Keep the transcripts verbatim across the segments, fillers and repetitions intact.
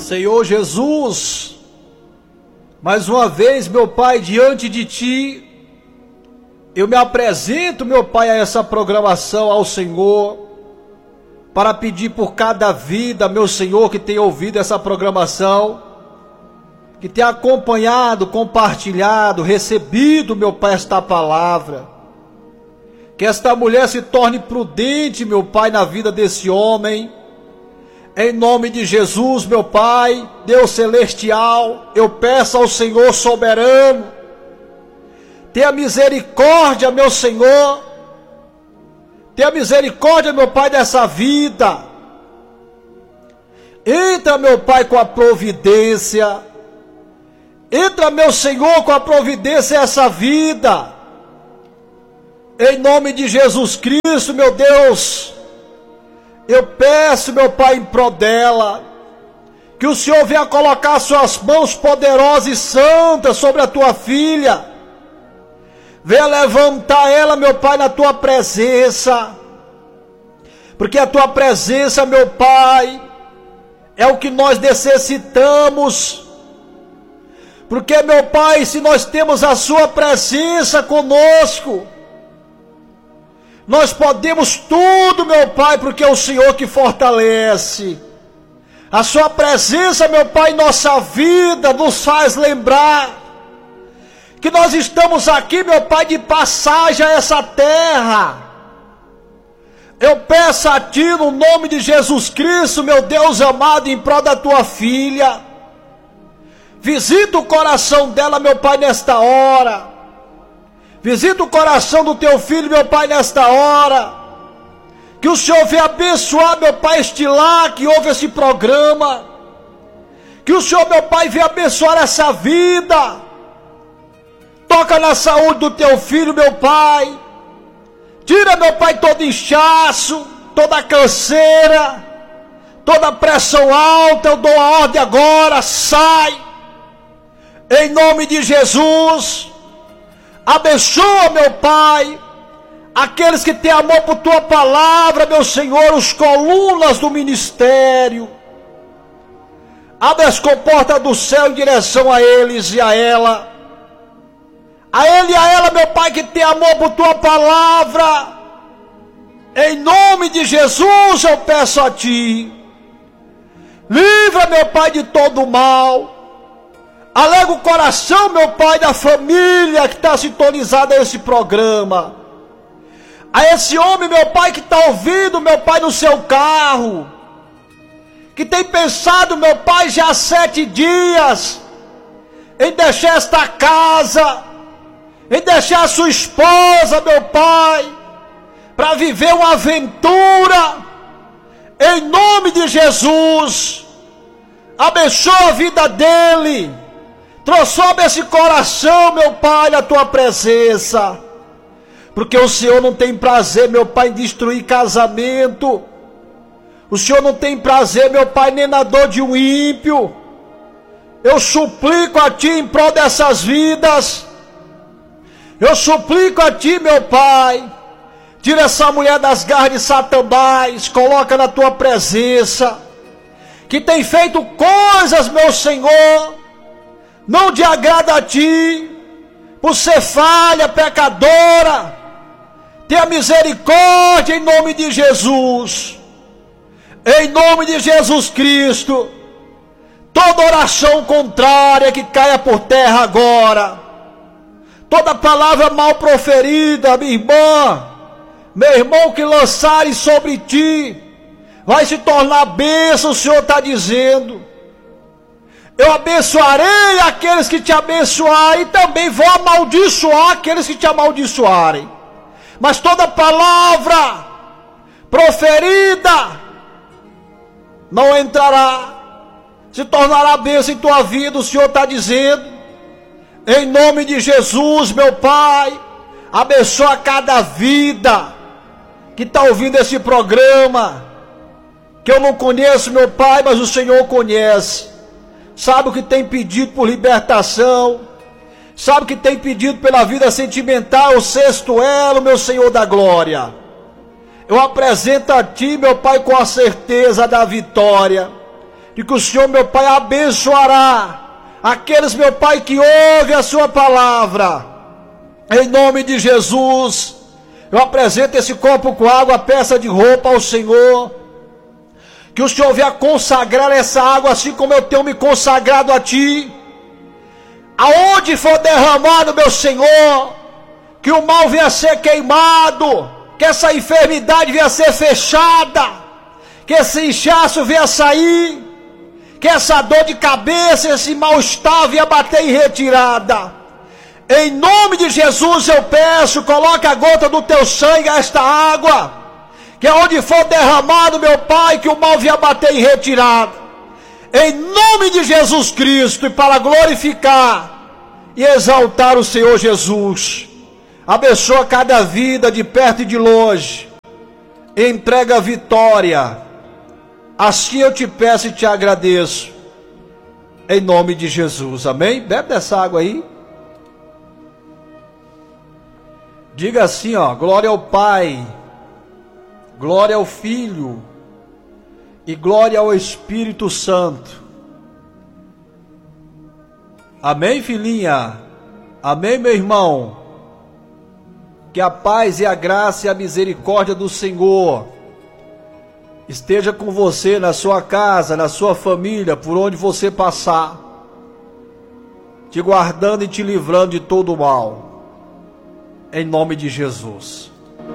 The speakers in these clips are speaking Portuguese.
Senhor Jesus, mais uma vez, meu Pai, diante de Ti, eu me apresento, meu Pai, a essa programação ao Senhor, para pedir por cada vida, meu Senhor, que tem ouvido essa programação, que tem acompanhado, compartilhado, recebido, meu Pai, esta palavra. Que esta mulher se torne prudente, meu Pai, na vida desse homem. Em nome de Jesus, meu Pai, Deus celestial, eu peço ao Senhor soberano, tenha misericórdia, meu Senhor, tenha misericórdia, meu Pai, dessa vida. Entra, meu Pai, com a providência. Entra, meu Senhor, com a providência essa vida. Em nome de Jesus Cristo, meu Deus, eu peço, meu Pai, em prol dela, que o Senhor venha colocar suas mãos poderosas e santas sobre a tua filha. Venha levantar ela, meu Pai, na tua presença. Porque a tua presença, meu Pai, é o que nós necessitamos. Porque, meu Pai, se nós temos a sua presença conosco, nós podemos tudo, meu Pai, porque é o Senhor que fortalece. A sua presença, meu Pai, em nossa vida nos faz lembrar que nós estamos aqui, meu Pai, de passagem a essa terra. Eu peço a Ti, no nome de Jesus Cristo, meu Deus amado, em prol da Tua filha, visita o coração dela, meu Pai, nesta hora. Visita o coração do Teu filho, meu Pai, nesta hora. Que o Senhor venha abençoar, meu Pai, este lar que ouve esse programa. Que o Senhor, meu Pai, venha abençoar essa vida. Toca na saúde do Teu filho, meu Pai. Tira, meu Pai, todo inchaço, toda canseira, toda pressão alta. Eu dou a ordem agora, sai. Em nome de Jesus. Abençoa, meu Pai, aqueles que têm amor por Tua palavra, meu Senhor, os colunas do ministério. Abre as comportas do céu em direção a eles e a ela. A ele e a ela, meu Pai, que tem amor por Tua palavra. Em nome de Jesus eu peço a Ti. Livra, meu Pai, de todo o mal. Alega o coração, meu Pai, da família que está sintonizada a esse programa. A esse homem, meu Pai, que está ouvindo, meu Pai, no seu carro. Que tem pensado, meu Pai, já há sete dias em deixar esta casa, em deixar a sua esposa, meu Pai, para viver uma aventura. Em nome de Jesus, abençoa a vida dele. Transforma esse coração, meu Pai, na Tua presença. Porque o Senhor não tem prazer, meu Pai, em destruir casamento. O Senhor não tem prazer, meu Pai, nem na dor de um ímpio. Eu suplico a Ti em prol dessas vidas. Eu suplico a Ti, meu Pai, tira essa mulher das garras de Satanás, coloca na Tua presença, que tem feito coisas, meu Senhor, não te agrada a Ti, por ser falha, pecadora. Tenha misericórdia em nome de Jesus. Em nome de Jesus Cristo. Toda oração contrária que caia por terra agora. Toda palavra mal proferida, minha irmã, meu irmão, que lançarem sobre ti, vai se tornar bênção, o Senhor está dizendo. Eu abençoarei aqueles que te abençoarem, e também vou amaldiçoar aqueles que te amaldiçoarem. Mas toda palavra proferida não entrará, se tornará bênção em tua vida, o Senhor está dizendo. Em nome de Jesus, meu Pai, abençoa cada vida que está ouvindo esse programa, que eu não conheço, meu Pai, mas o Senhor conhece. Sabe o que tem pedido por libertação, sabe o que tem pedido pela vida sentimental, o sexto elo, meu Senhor da glória. Eu apresento a Ti, meu Pai, com a certeza da vitória. de que o Senhor, meu Pai, abençoará aqueles, meu Pai, que ouvem a sua palavra. Em nome de Jesus, eu apresento esse copo com água, peça de roupa ao Senhor. Que o Senhor venha consagrar essa água, assim como eu tenho me consagrado a Ti. Aonde for derramado, meu Senhor, que o mal venha a ser queimado, que essa enfermidade venha a ser fechada, que esse inchaço venha a sair, que essa dor de cabeça, esse mal-estar venha bater em retirada. Em nome de Jesus eu peço, coloque a gota do Teu sangue a esta água, que aonde for derramado, meu Pai, que o mal venha bater em retirada. Em nome de Jesus Cristo, e para glorificar e exaltar o Senhor Jesus. Abençoa cada vida de perto e de longe. Entrega a vitória. Assim eu te peço e te agradeço. Em nome de Jesus. Amém? Bebe dessa água aí. Diga assim, ó: glória ao Pai, glória ao Filho e glória ao Espírito Santo. Amém, filhinha? Amém, meu irmão? Que a paz e a graça e a misericórdia do Senhor esteja com você na sua casa, na sua família, por onde você passar, te guardando e te livrando de todo o mal, em nome de Jesus.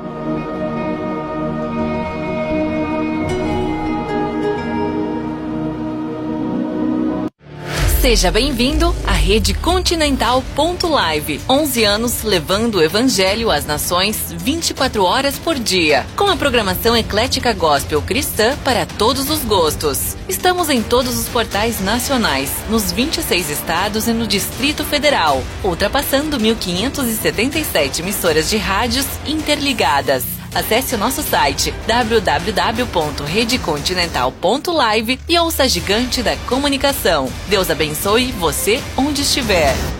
Seja bem-vindo à Rede Continental ponto live. onze anos levando o Evangelho às nações vinte e quatro horas por dia. Com a programação eclética gospel cristã para todos os gostos. Estamos em todos os portais nacionais, nos vinte e seis estados e no Distrito Federal, ultrapassando mil quinhentas e setenta e sete emissoras de rádios interligadas. Acesse o nosso site w w w ponto rede continental ponto live e ouça a gigante da comunicação. Deus abençoe você onde estiver.